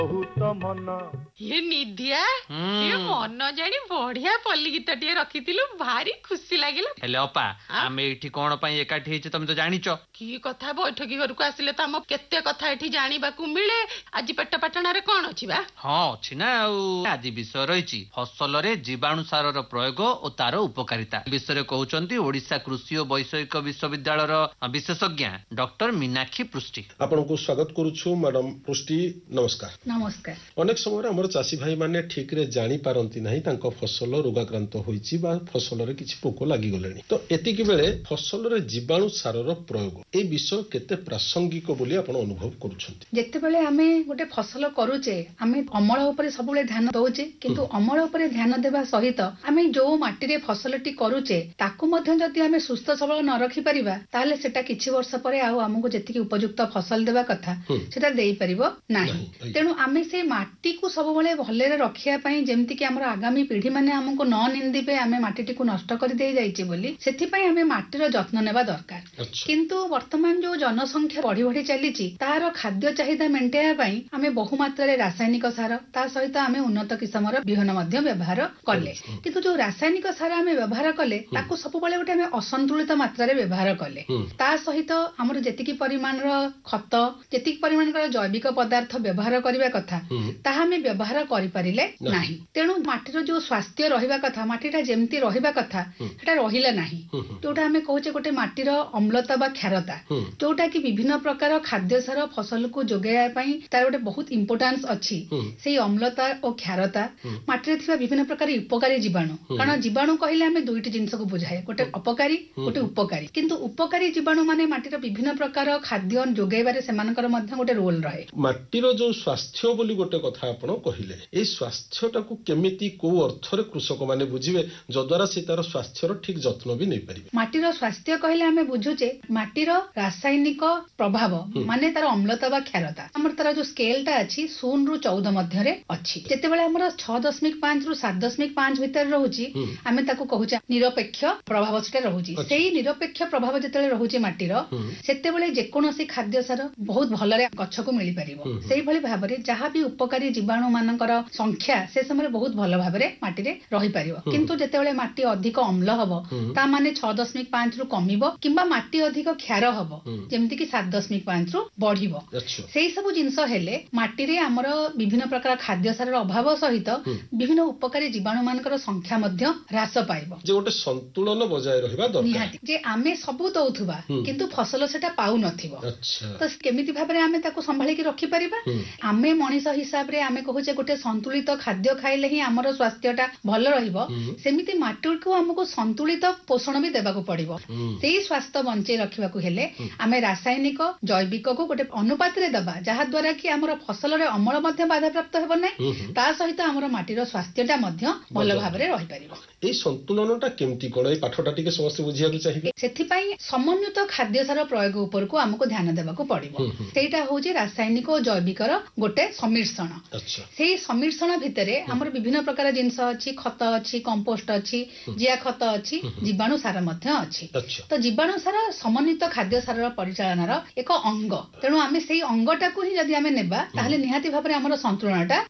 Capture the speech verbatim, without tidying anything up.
ବହୁତ ମନ ये निधिया ये मन जानी बढ़िया पल्ली गीत टे रखिथिलु भारी खुशी लागिला। हेले अपा आमे एठी कोन पई एकाठी हेचे तुम तो जानिचो की कथा बैठकी घर को आसिले त हम केते कथा एठी जानिबा को मिले। आज पेट पाटना रे कोन अछि बा? हां अछि ना आज विषय रहिछि फसल रे जीवाणु सार रो प्रयोग ओ तार उपकारिता विषय कहउचंती ओडिसा कृषि और वैषयिक विश्वविद्यालय रो विशेषज्ञ डॉक्टर मीनाक्षी पृष्टि। आपन को स्वागत करूछु मैडम पृष्टि। नमस्कार। नमस्कार। अनेक समय हमर चासी भाई माने ठीक रे जानि पारंती नाही तांको फसल रोगाक्रांत होईची बा फसल रे किछि पोको लागि गलेनी तो एतिकी बेले फसल रे जीवाणु सार रो प्रयोग ए विषय केते प्रासंगिक बोली आपण अनुभव करूछंती? जेते बेले हमें गोटे फसल करूचे हमें अमल ऊपर सबले ध्यान दउचे किंतु अमल ऊपर ध्यान देबा सहित हमें जो माटी रे फसलटी करूचे ताकू मध्ये जदि हमें सुस्थ सबल न रखि परिबा ताले सेटा किछि वर्ष परे आ हमकु जेतिकी उपयुक्त फसल देबा कथा सेटा देई परिबो नाही। तेनु हमें से माटी को सब बेले भले रखिया पई जेमति कि हमर आगामी पीढ़ी माने हमकु न निंदिबे हमें माटीटी को नष्ट कर देई जाईचे बोली सेथि पई हमें माटीर जत्न नेबा दरकार। किंतु वर्तमान जो जनसंख्या बढ़ी बढ़ी चलीची तार खाद्य चाहिदा मेंटेया पई हमें बहु मात्रा रे रासायनिक सार ता सहित हमें उन्नत किस्मर बिहन मध्ये व्यवहार कले किंतु जो रासायनिक सार हमें व्यवहार कले ताकू सब बेले गोटे हमें असंतुलित मात्रा रे व्यवहार कले ता सहित हमर जेतिकी परिमाणर खत जेतिकी परिमाणर जैविक पदार्थ व्यवहार करिवा कथा ता हमें व्यवहार करि परिले नाही। तेणु माटीर जो स्वास्थ्य रहिबा कथा माटीटा जेमति रहिबा कथा सेटा रहिला नाही। जोटा हमें कहूचे गोटे माटीर अम्लता बा क्षारता जोटा कि विभिन्न प्रकार खाद्य सार फसल को जोगाया पई तार गोटे बहुत इंपोर्टेंस अछि। सेही अम्लता और क्षारता माटीरे थिबा विभिन्न प्रकार उपकारी जीवाणु कारण जीवाणु कहिले हमें दुईटी जिंस को बुझाए गोटे अपकारी गोटे उपकारी किंतु उपकारी जीवाणु माने माटीर विभिन्न प्रकार खाद्य जोगाइबारे सेमानकर मध्ये गोटे रोल रहे। माटीर जो स्वास्थ्य बोली गोटे कथा आपण कहिले ए स्वास्थ्यटा को केमिति को अर्थरे कृषक माने बुझिबे जद्वारा से तार स्वास्थ्यर ठीक जत्न भी नै परिबे। माटीर स्वास्थ्य कहिले हमें बुझुचे माटीर रासायनिक प्रभाव माने तार अम्लता बा क्षारता हमर तार जो स्केलटा अछि शून्य रु चौदह मध्ये रे अछि जेते बेले हमर छह दशमिक पाँच रु सात दशमिक पाँच भीतर रहूची हमें ताको कहूचा निरपेक्ष प्रभाव सेटा रहूची। सेही निरपेक्ष प्रभाव जेते रहूची माटीर सेते बेले जे कोनोसी खाद्य सार बहुत भलरे गछ को मिली परिबो सेही भली भाबरे जहा भी उपकारी जीवाणु मानकर संख्या से समय बहुत भल भाबरे माटी रे रही परिबो किंतु जेते बेले माटी अधिक अम्ल हबो ता माने छह दशमिक पाँच रु कमिबो किंबा माटी अधिक क्षार हबो जेमति कि सात दशमिक पाँच रु बढ़िबो। सेही सब जिंस हेले माटी रे हमर विभिन्न प्रकार खाद्य सारर अभाव सहित विभिन्न उपकारी जीवाणु मानकर संख्या मध्ये ह्रास पाइबो जे गोटे संतुलन बजाय रहिबा दरकार निहाती जे आमे सबु दउथुबा किंतु फसल सेटा पाउ नथिबो तो केमिति भाबरे आमे ताको संभाली के रखि परिबा। आमे मनीष हिसाब रे आमे कहूचे गोटे संतुलित खाद्य खाइले ही हमर स्वास्थ्यटा भल रहिबो सेमिति माटी को हमको संतुलित पोषण भी देबा को पड़िबो। सेही स्वास्थ्य बंचे रखिबा को हेले आमे रासायनिक जैविक को गोटे अनुपात रे दबा जहा द्वारा कि हमर फसल रे अमल मध्ये बाधा प्राप्त हेबो नै ता सहित हमर माटीर स्वास्थ्यटा मध्ये भल भाबरे रहि परिबो। ए संतुलनटा केमति कोन ए पाठटा टिके समस्त बुझिया को चाहिबे सेथि पई समन्वित खाद्य सार प्रयोग ऊपर को हमको ध्यान देबा को पड़िबो। सेटा होजे रासायनिक और जैविकर गोटे समिश्रण सेही समिश्रण भितरे हमर विभिन्न प्रकार जिंस अछि खत अछि कंपोस्ट अछि जिया खत अछि जीवाणु सार मध्ये अछि तो जीवाणु सार समन्वित खाद्य सारर परिचालनार एक अंग तेणु आमे सेही अंगटा को ही जदि आमे नेबा ताहले निहाती भाबरे हमर संतुलनटा